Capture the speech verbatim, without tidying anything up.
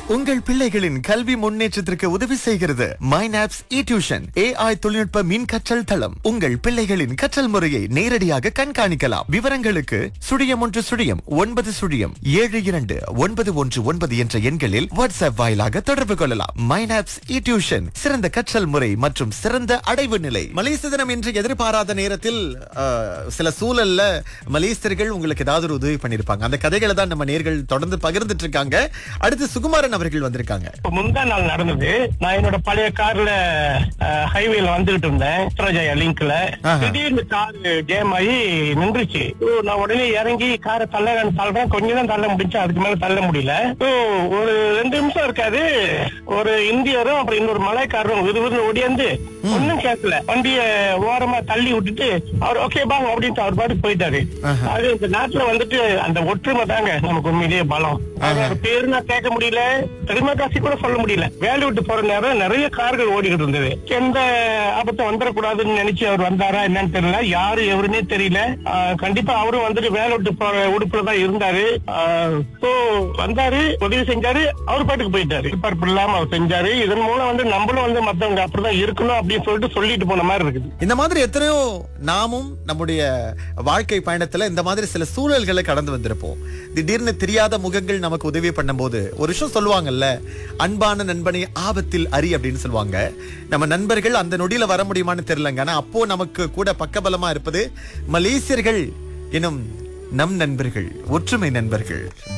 உங்கள் பிள்ளைகளின் கல்வி முன்னேற்றத்திற்கு உதவி செய்கிறது மைனாப்ஸ் இ டியூஷன் ஏஐ தொழில்நுட்ப மின் கற்றல் தளம். உங்கள் பிள்ளைகளின் கற்றல் முறையை நேரடியாக கண்காணிக்கலாம். விவரங்களுக்கு சுழியம் ஒன்று சுழியம் ஒன்பது சுழியம் ஏழு இரண்டு ஒன்பது ஒன்று ஒன்பது என்ற எண்களில் வாட்ஸ்அப் வாயிலாக தொடர்பு கொள்ளலாம். மைனாப்ஸ் இ டியூஷன் சிறந்த கற்றல் முறை மற்றும் சிறந்த அடைவு நிலை. மலேசிய தினம் என்று எதிர்பாராத நேரத்தில் அஹ், சில சூழல்ல மலேசியர்கள் உங்களுக்கு ஏதாவது ஒரு உதவி பண்ணிருப்பாங்க. அந்த கதைகளை தான் நம்ம நேர்கள் தொடர்ந்து பகிர்ந்துட்டு இருக்காங்க. அடுத்து சுகுமாரன் அவர்கள் வந்திருக்காங்க. முந்தா நாள் நடந்தது. நான் என்னோட பழைய கார்ல ஹைவேல வந்துகிட்டு இருந்தேன், உத்தரஜயா லிங்க்ல. திடீர்னு கார் ஜேம் ஆகி நின்றுச்சு. நான் உடனே இறங்கி காரை தள்ள தள்ளுறேன். கொஞ்சம் தான் தள்ள முடிஞ்சு, அதுக்கு மேல தள்ள முடியல. ஒரு ரெண்டு நிமிஷம் இருக்காது, ஒரு இந்தியரும் அப்புறம் இன்னொரு மலைக்காரரும் விறுவிறு ஓடியாந்து ஒன்னும் கேட்கல, வண்டிய ஓரமா தள்ளி விட்டுட்டு அவர் ஓகே பாங்க அப்படின்ட்டு அவர் பாட்டு போயிட்டாரு. அது இந்த நாட்டுல வந்துட்டு அந்த ஒற்றுமை தாங்க நமக்கு உண்மையிலேயே பலம். அவரோட பேரு நான் கேட்க முடியல, தெரியுமா காசி கூட சொல்ல முடியல. வேலை விட்டு போற நேரம் நிறைய கார்கள் ஓடிக்கிட்டு இருந்தது. எந்த ஆபத்தும் வந்துடக்கூடாதுன்னு நினைச்சு அவர் வந்தாரா என்னன்னு தெரியல, யாரு எவருன்னே தெரியல. கண்டிப்பா அவரும் வந்துட்டு வேலை விட்டு போற உடுப்புலதான் இருந்தாரு. சோ வந்தாரு, உதவி செஞ்சாரு, அவர் பாட்டுக்கு போயிட்டாரு. இப்ப இல்லாம அவர் செஞ்சாரு. இதன் மூலம் வந்து நம்மளும் வந்து மத்தவங்க அப்படிதான் இருக்கணும் அப்படின்னு சொல்லிட்டு சொல்லிட்டு போன மாதிரி இருக்குது. இந்த மாதிரி எத்தனையோ நாமும் நம்முடைய வாழ்க்கை பயணத்துல இந்த மாதிரி சில சூழல்களை கடந்து வந்திருப்போம். திடீர்னு தெரியாத முகங்கள் நமக்கு உதவி பண்ணும் போது ஒரு விஷயம் சொல்லுவாங்கல்ல, அன்பான நண்பனை ஆபத்தில் அறி அப்படின்னு சொல்லுவாங்க. நம்ம நண்பர்கள் அந்த நொடியில வர முடியுமான்னு தெரியலங்க. ஆனா அப்போ நமக்கு கூட பக்கபலமா இருப்பது மலேசியர்கள் எனும் நம் நண்பர்கள், ஒற்றுமை நண்பர்கள்.